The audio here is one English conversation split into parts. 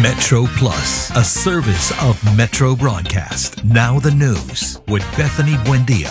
Metro Plus, a service of Metro Broadcast. Now the news with Bethany Buendia.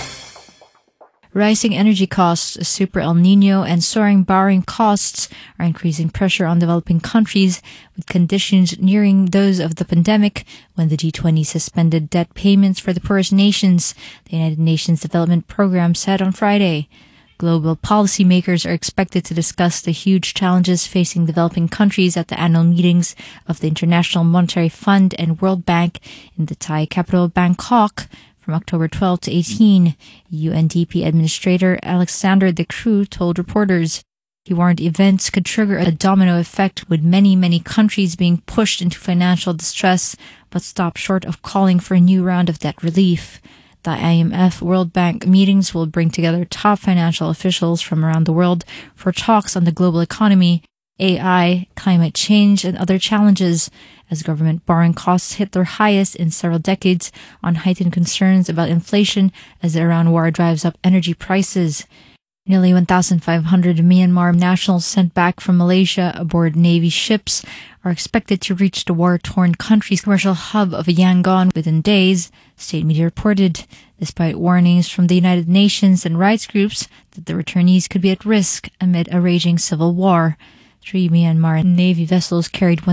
Rising energy costs, a super El Nino, and soaring borrowing costs are increasing pressure on developing countries, with conditions nearing those of the pandemic when the G20 suspended debt payments for the poorest nations, the United Nations Development Program said on Friday. Global policymakers are expected to discuss the huge challenges facing developing countries at the annual meetings of the International Monetary Fund and World Bank in the Thai capital Bangkok from October 12 to 18, UNDP Administrator Alexander De Croo told reporters. He warned events could trigger a domino effect, with many countries being pushed into financial distress, but stopped short of calling for a new round of debt relief. The IMF World Bank meetings will bring together top financial officials from around the world for talks on the global economy, AI, climate change, and other challenges, as government borrowing costs hit their highest in several decades on heightened concerns about inflation as the Iran war drives up energy prices. Nearly 1,500 Myanmar nationals sent back from Malaysia aboard Navy ships are expected to reach the war-torn country's commercial hub of Yangon within days, state media reported, despite warnings from the United Nations and rights groups that the returnees could be at risk amid a raging civil war. 3 Myanmar Navy vessels carried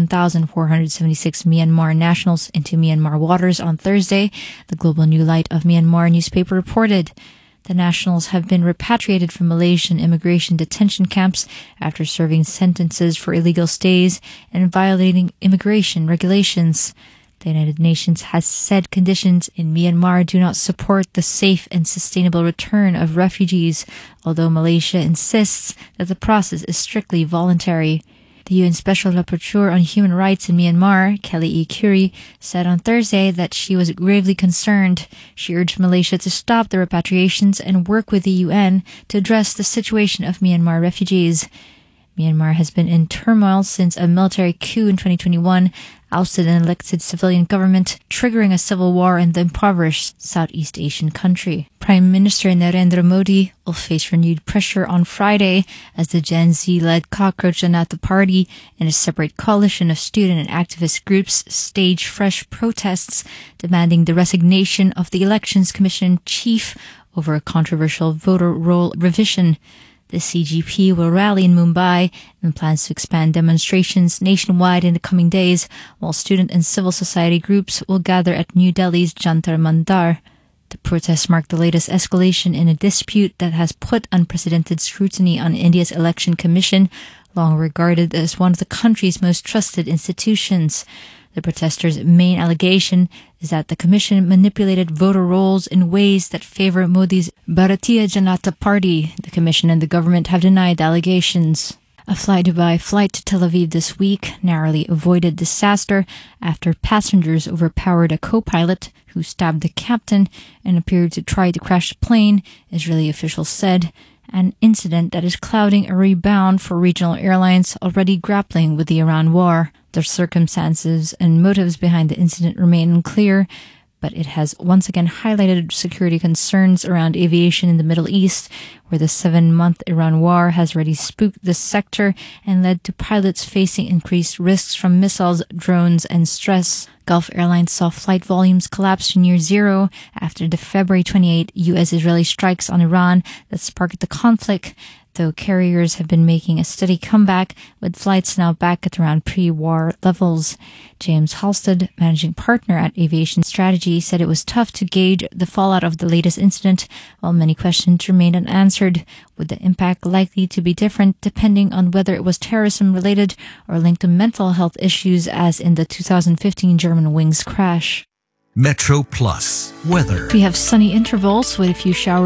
1,476 Myanmar nationals into Myanmar waters on Thursday, the Global New Light of Myanmar newspaper reported. The nationals have been repatriated from Malaysian immigration detention camps after serving sentences for illegal stays and violating immigration regulations. The United Nations has said conditions in Myanmar do not support the safe and sustainable return of refugees, although Malaysia insists that the process is strictly voluntary. The UN Special Rapporteur on Human Rights in Myanmar, Kelly E. Curie, said on Thursday that she was gravely concerned. She urged Malaysia to stop the repatriations and work with the UN to address the situation of Myanmar refugees. Myanmar has been in turmoil since a military coup in 2021 ousted an elected civilian government, triggering a civil war in the impoverished Southeast Asian country. Prime Minister Narendra Modi will face renewed pressure on Friday as the Gen Z-led Cockroach Janata Party and a separate coalition of student and activist groups stage fresh protests demanding the resignation of the Elections Commission chief over a controversial voter roll revision. The CGP will rally in Mumbai and plans to expand demonstrations nationwide in the coming days, while student and civil society groups will gather at New Delhi's Jantar Mandar. The protests mark the latest escalation in a dispute that has put unprecedented scrutiny on India's Election Commission, long regarded as one of the country's most trusted institutions. The protesters' main allegation is that the commission manipulated voter rolls in ways that favor Modi's Bharatiya Janata Party. The commission and the government have denied the allegations. A Fly Dubai flight to Tel Aviv this week narrowly avoided disaster after passengers overpowered a co-pilot who stabbed the captain and appeared to try to crash the plane, Israeli officials said, an incident that is clouding a rebound for regional airlines already grappling with the Iran war. The circumstances and motives behind the incident remain unclear, but it has once again highlighted security concerns around aviation in the Middle East, where the 7-month Iran war has already spooked the sector and led to pilots facing increased risks from missiles, drones, and stress. Gulf Airlines saw flight volumes collapse to near zero after the February 28 U.S.-Israeli strikes on Iran that sparked the conflict, though carriers have been making a steady comeback, with flights now back at around pre-war levels. James Halstead, managing partner at Aviation Strategy, said it was tough to gauge the fallout of the latest incident, while many questions remained unanswered, with the impact likely to be different depending on whether it was terrorism-related or linked to mental health issues, as in the 2015 Germanwings crash. Metro Plus weather. We have sunny intervals with a few showers